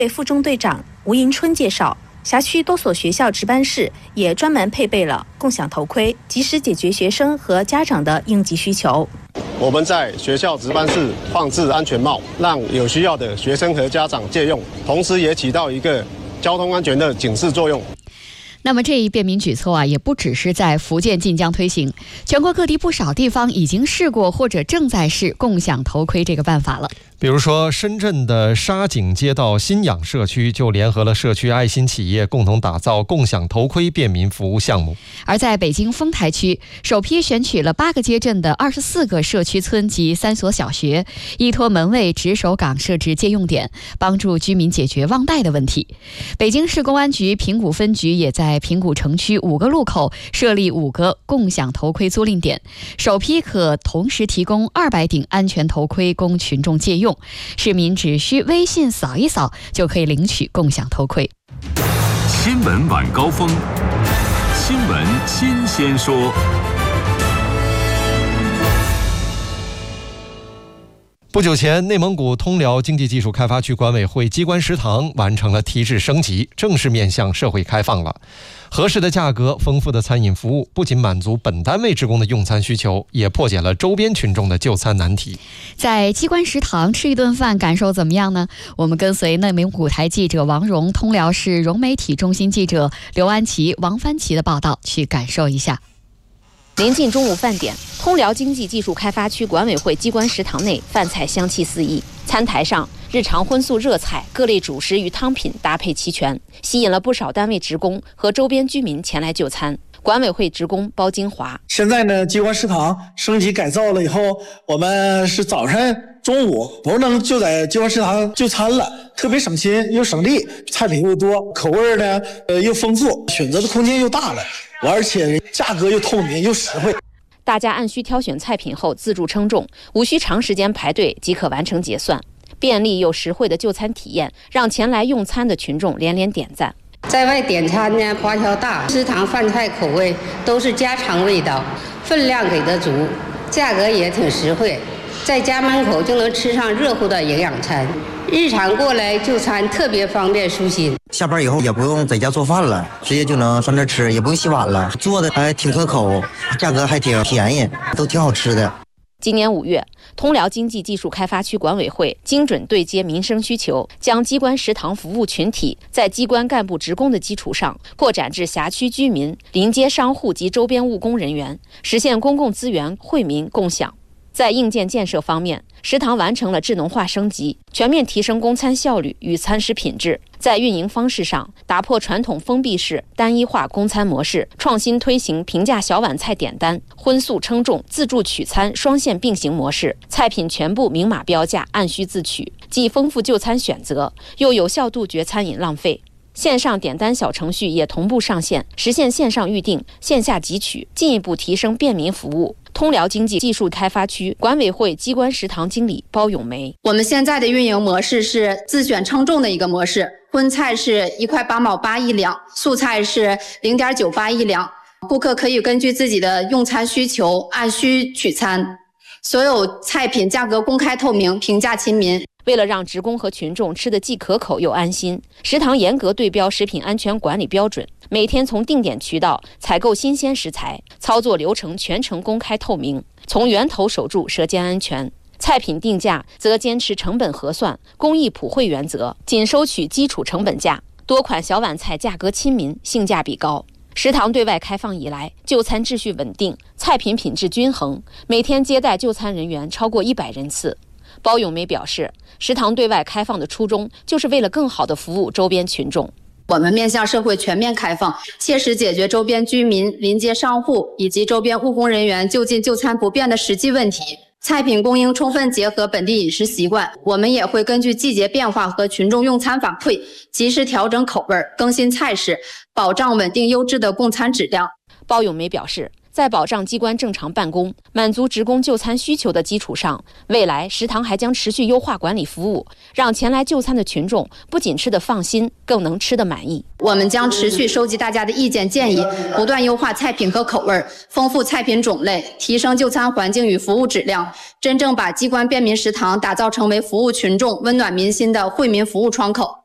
副中队长吴迎春介绍，辖区多所学校值班室也专门配备了共享头盔，及时解决学生和家长的应急需求。 我们在学校值班室放置安全帽，让有需要的学生和家长借用，同时也起到一个交通安全的警示作用。 那么这一便民举措也不只是在福建晋江推行，全国各地不少地方已经试过或者正在试共享头盔这个办法了。 比如说，深圳的沙井街道新氧社区就联合了社区爱心企业，共同打造共享头盔便民服务项目。 而在北京丰台区，首批选取了8个街镇的24个社区村及3所小学，依托门卫值守岗设置借用点，帮助居民解决忘带的问题。北京市公安局平谷分局也在平谷城区5个路口设立5个共享头盔租赁点，首批可同时提供200顶安全头盔供群众借用。市民只需微信扫一扫就可以领取共享头盔。 新闻晚高峰，新闻新鲜说。 不久前，内蒙古通辽经济技术开发区管委会机关食堂完成了提质升级，正式面向社会开放了。合适的价格、丰富的餐饮服务，不仅满足本单位职工的用餐需求，也破解了周边群众的就餐难题。在机关食堂吃一顿饭，感受怎么样呢？我们跟随内蒙古台记者王蓉、通辽市融媒体中心记者刘安琪、王帆奇的报道，去感受一下。 临近中午饭点，通辽经济技术开发区管委会机关食堂内饭菜香气四溢，餐台上日常荤素热菜、各类主食与汤品搭配齐全，吸引了不少单位职工和周边居民前来就餐。管委会职工包金华： 现在呢，机关食堂升级改造了以后，我们是早晨、中午不能就在机关食堂就餐了，特别省心又省力，菜品又多，口味呢又丰富，选择的空间又大了，而且价格又透明又实惠。 大家按需挑选菜品后自助称重，无需长时间排队即可完成结算，便利又实惠的就餐体验让前来用餐的群众连连点赞。 在外点餐呢，花销大，食堂饭菜口味都是家常味道，分量给得足，价格也挺实惠，在家门口就能吃上热乎的营养餐。日常过来就餐特别方便舒心， 下班以后也不用在家做饭了，直接就能上这吃，也不用洗碗了，做的还挺可口，价格还挺便宜，都挺好吃的。 今年5月，通辽经济技术开发区管委会精准对接民生需求，将机关食堂服务群体在机关干部职工的基础上，扩展至辖区居民、临街商户及周边务工人员，实现公共资源惠民共享。在硬件建设方面，食堂完成了智能化升级，全面提升供餐效率与餐食品质。在运营方式上，打破传统封闭式单一化供餐模式，创新推行平价小碗菜点单、荤素称重、自助取餐双线并行模式，菜品全部明码标价，按需自取，既丰富就餐选择，又有效杜绝餐饮浪费。线上点单小程序也同步上线，实现线上预订、线下集取，进一步提升便民服务。通辽经济技术开发区管委会机关食堂经理包咏梅： 我们现在的运营模式是自选称重的一个模式，荤菜是1块8毛8一两，素菜是0.98一两，顾客可以根据自己的用餐需求按需取餐，所有菜品价格公开透明，平价亲民。 为了让职工和群众吃得既可口又安心，食堂严格对标食品安全管理标准，每天从定点渠道采购新鲜食材，操作流程全程公开透明，从源头守住舌尖安全。菜品定价则坚持成本核算、公益普惠原则，仅收取基础成本价。多款小碗菜价格亲民，性价比高。食堂对外开放以来，就餐秩序稳定，菜品品质均衡，每天接待就餐人员超过100人次。包咏梅表示，食堂对外开放的初衷就是为了更好地服务周边群众。 我们面向社会全面开放，切实解决周边居民、临街商户以及周边务工人员就近就餐不便的实际问题。菜品供应充分结合本地饮食习惯，我们也会根据季节变化和群众用餐反馈，及时调整口味、更新菜式，保障稳定优质的供餐质量。 包咏梅表示，在保障机关正常办公、满足职工就餐需求的基础上，未来食堂还将持续优化管理服务，让前来就餐的群众不仅吃得放心，更能吃得满意。 我们将持续收集大家的意见建议，不断优化菜品和口味，丰富菜品种类，提升就餐环境与服务质量，真正把机关便民食堂打造成为服务群众、温暖民心的惠民服务窗口。